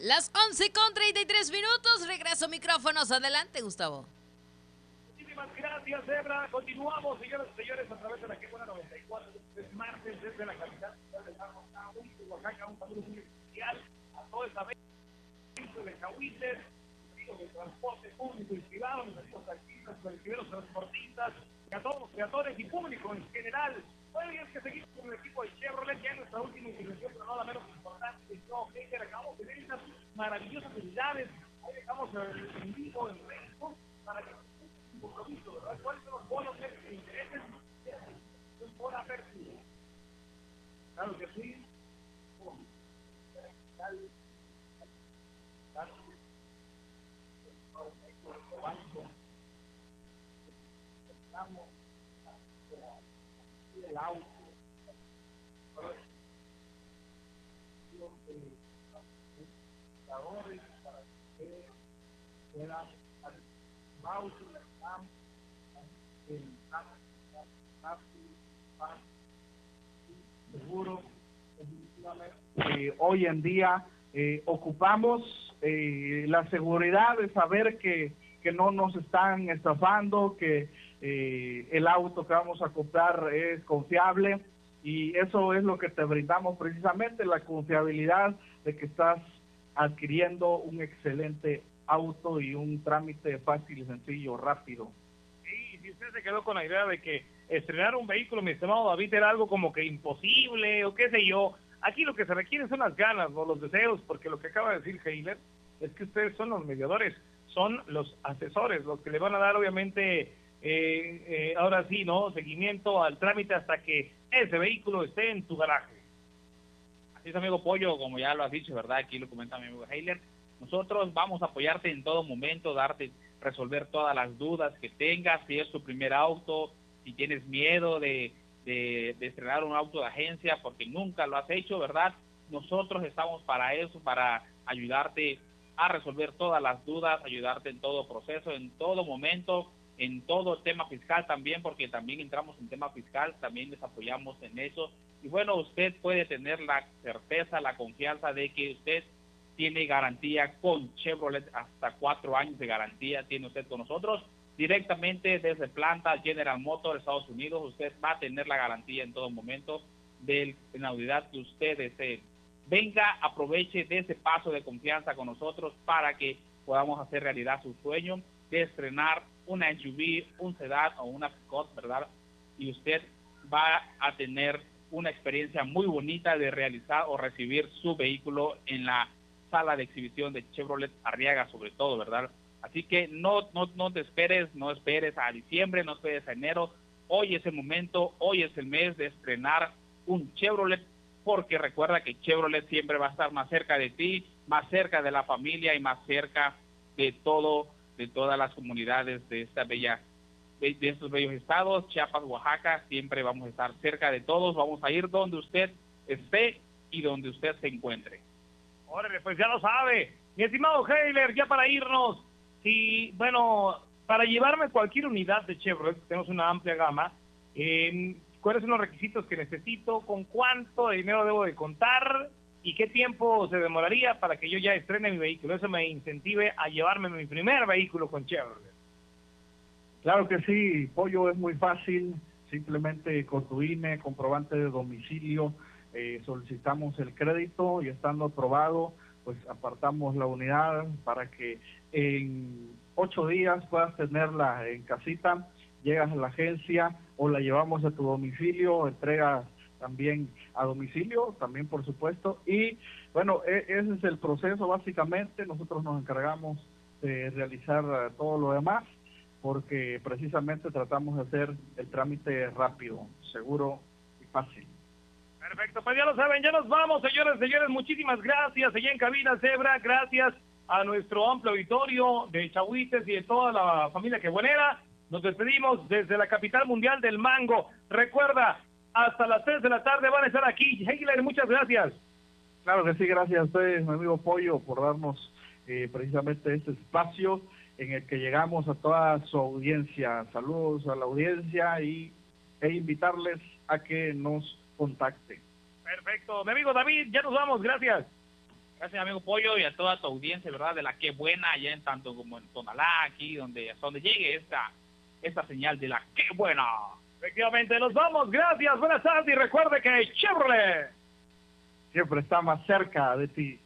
Las 11:33. Regreso micrófonos. Adelante, Gustavo. Muchísimas gracias, Zebra. Continuamos, señoras y señores, a través de la Quebuena 94. Es martes desde la capital del Oaxaca. Un saludo muy especial a toda esta vez de Cahuites, amigos del transporte público y privado, los amigos taxistas, colectiveros, transportistas, y a todos los creadores y público en general. Bueno, y es que seguimos con el equipo de Chevrolet, ya en nuestra última intervención, pero no la menos importante. Que acabamos de ver unas maravillosas unidades. Ahí dejamos en vivo en Facebook para que un compromiso, ¿verdad? ¿Cuáles son los bonos de intereses? Es por apertura. Claro que sí. El auto, para que puedan seguro. Hoy en día ocupamos la seguridad de saber que no nos están estafando, que el auto que vamos a comprar es confiable, y eso es lo que te brindamos precisamente, la confiabilidad de que estás adquiriendo un excelente auto y un trámite fácil, sencillo, rápido. Sí, si usted se quedó con la idea de que estrenar un vehículo, mi estimado David, era algo como que imposible o qué sé yo, aquí lo que se requiere son las ganas, no los deseos, porque lo que acaba de decir Heiler es que ustedes son los mediadores, son los asesores, los que le van a dar obviamente ahora sí, ¿no?, seguimiento al trámite hasta que ese vehículo esté en tu garaje. Así es, amigo Pollo, como ya lo has dicho, ¿verdad? Aquí lo comenta mi amigo Heiler. Nosotros vamos a apoyarte en todo momento, resolver todas las dudas que tengas, si es tu primer auto, si tienes miedo de estrenar un auto de agencia porque nunca lo has hecho, ¿verdad? Nosotros estamos para eso, para ayudarte a resolver todas las dudas, ayudarte en todo proceso, en todo momento, en todo tema fiscal también, porque también entramos en tema fiscal, también les apoyamos en eso. Y bueno, usted puede tener la certeza, la confianza de que usted tiene garantía con Chevrolet, hasta 4 años de garantía tiene usted con nosotros, directamente desde planta General Motors, Estados Unidos. Usted va a tener la garantía en todo momento de la unidad que usted desee. Venga, aproveche de ese paso de confianza con nosotros para que podamos hacer realidad su sueño de estrenar una SUV, un sedán o una pick-up, ¿verdad? Y usted va a tener una experiencia muy bonita de realizar o recibir su vehículo en la sala de exhibición de Chevrolet Arriaga, sobre todo, ¿verdad? Así que no te esperes, no esperes a diciembre, no esperes a enero. Hoy es el momento, hoy es el mes de estrenar un Chevrolet, porque recuerda que Chevrolet siempre va a estar más cerca de ti, más cerca de la familia y más cerca de todas las comunidades de esta de estos bellos estados, Chiapas, Oaxaca. Siempre vamos a estar cerca de todos, vamos a ir donde usted esté y donde usted se encuentre. Órale, pues ya lo sabe. Mi estimado Heiler, ya para irnos, para llevarme cualquier unidad de Chevrolet, tenemos una amplia gama, ¿cuáles son los requisitos que necesito? ¿Con cuánto de dinero debo de contar? ¿Y qué tiempo se demoraría para que yo ya estrene mi vehículo? Eso me incentive a llevarme mi primer vehículo con Chevrolet. Claro que sí, Pollo, es muy fácil. Simplemente con tu INE, comprobante de domicilio, solicitamos el crédito y estando aprobado, pues apartamos la unidad para que en 8 días puedas tenerla en casita. Llegas a la agencia o la llevamos a tu domicilio, entregas también a domicilio, también por supuesto. Y bueno, ese es el proceso básicamente. Nosotros nos encargamos de realizar todo lo demás, porque precisamente tratamos de hacer el trámite rápido, seguro y fácil. Perfecto, pues ya lo saben, ya nos vamos, señores, muchísimas gracias, allá en cabina Zebra, gracias a nuestro amplio auditorio de Chahuites y de toda la familia quebuenera. Nos despedimos desde la capital mundial del mango. Recuerda, hasta las 3 de la tarde van a estar aquí. Heiler, muchas gracias. Claro que sí, gracias a ustedes, mi amigo Pollo, por darnos precisamente este espacio en el que llegamos a toda su audiencia. Saludos a la audiencia e invitarles a que nos contacten. Perfecto, mi amigo David, ya nos vamos, gracias. Gracias, amigo Pollo, y a toda tu audiencia, ¿verdad? De la que buena, allá en tanto como en Tonalá, aquí, hasta donde llegue esta señal de la que buena. Efectivamente, nos vamos. Gracias, buenas tardes. Y recuerde que Chevrolet siempre está más cerca de ti.